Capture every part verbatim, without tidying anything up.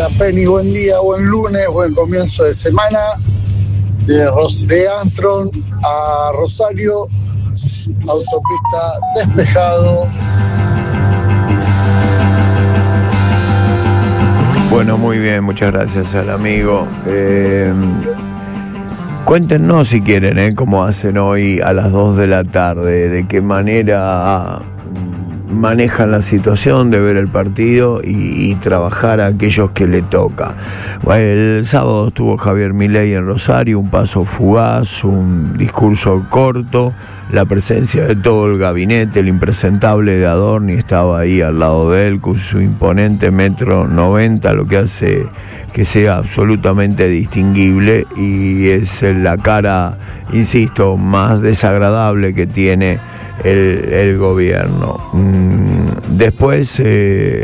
Penny, buen día, buen lunes, buen comienzo de semana. De, Ros- de Armstrong a Rosario, autopista despejado. Bueno, muy bien, muchas gracias al amigo. Eh, cuéntenos si quieren, ¿eh? Cómo hacen hoy a las dos de la tarde, de qué manera manejan la situación de ver el partido y, y trabajar a aquellos que le toca. Bueno, el sábado estuvo Javier Milei en Rosario, un paso fugaz, un discurso corto, la presencia de todo el gabinete, el impresentable de Adorni estaba ahí al lado de él con su imponente metro noventa, lo que hace que sea absolutamente distinguible y es la cara, insisto, más desagradable que tiene El, el gobierno. Después, eh,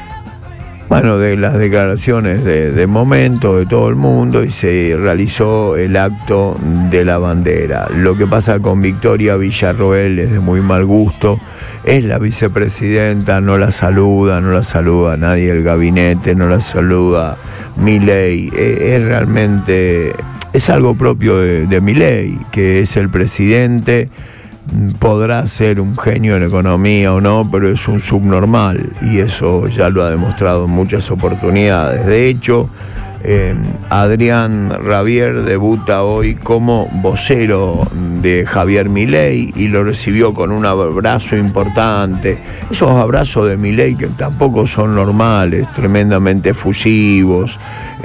bueno, de las declaraciones de, de momento de todo el mundo, y se realizó el acto de la bandera. Lo que pasa con Victoria Villarroel es de muy mal gusto. Es la vicepresidenta, no la saluda, no la saluda nadie del gabinete, no la saluda Milei. Es, es realmente, es algo propio de, de Milei, que es el presidente. Podrá ser un genio en economía o no, pero es un subnormal y eso ya lo ha demostrado en muchas oportunidades. De hecho, eh, Adrián Rabier debuta hoy como vocero de Javier Milei y lo recibió con un abrazo importante. Esos abrazos de Milei que tampoco son normales, tremendamente efusivos,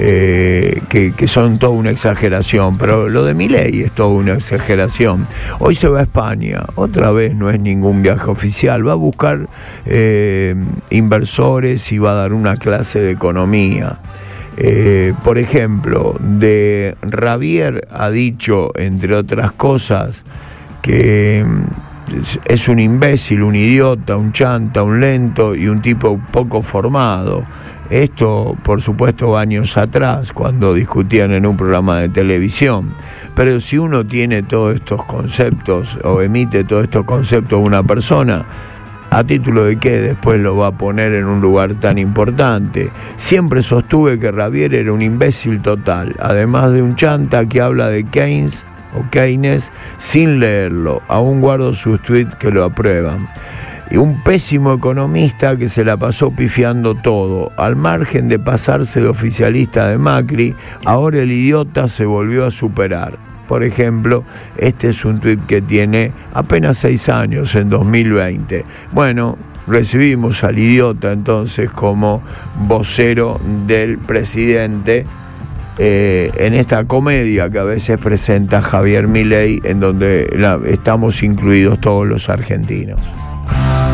eh, que, que son toda una exageración, pero lo de Milei es toda una exageración. Hoy se va a España, otra vez no es ningún viaje oficial, va a buscar eh, inversores y va a dar una clase de economía. Eh, por ejemplo, de Rabier ha dicho, entre otras cosas, que es un imbécil, un idiota, un chanta, un lento y un tipo poco formado. Esto, por supuesto, años atrás, cuando discutían en un programa de televisión. Pero si uno tiene todos estos conceptos o emite todos estos conceptos de una persona, ¿a título de qué después lo va a poner en un lugar tan importante? Siempre sostuve que Rabier era un imbécil total, además de un chanta que habla de Keynes o Keynes sin leerlo. Aún guardo sus tweets que lo aprueban. Y un pésimo economista que se la pasó pifiando todo. Al margen de pasarse de oficialista de Macri, ahora el idiota se volvió a superar. Por ejemplo, este es un tuit que tiene apenas seis años, en dos mil veinte. Bueno, recibimos al idiota entonces como vocero del presidente eh, en esta comedia que a veces presenta Javier Milei, en donde la, estamos incluidos todos los argentinos.